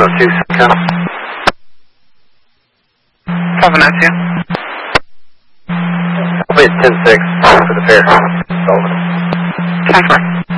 102, Colonel. Have a nice day. I'll be at 10-6 for the fair. Sullivan. 10-4.